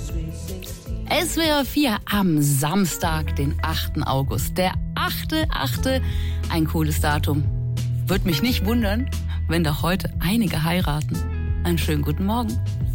SWR 4 am Samstag, den 8. August. Der 8.8. Ein cooles Datum. Würde mich nicht wundern, wenn da heute einige heiraten. Einen schönen guten Morgen.